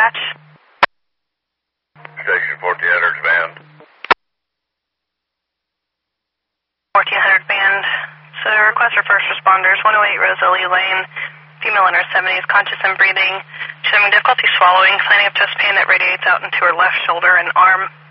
dispatch. Station 1400 band. 1400 band. So request for first responders, 108 Rosalie Lane, female in her 70s, conscious and breathing. She's having difficulty swallowing, signing of chest pain that radiates out into her left shoulder and arm.